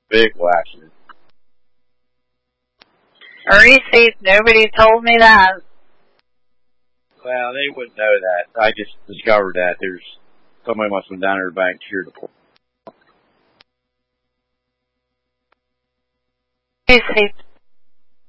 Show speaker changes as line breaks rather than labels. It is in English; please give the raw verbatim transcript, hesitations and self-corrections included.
Vehicle accident.
Receipts, nobody told me that.
Well, they wouldn't know that. I just discovered that. There's somebody must have been down at the bank here to
Receipts,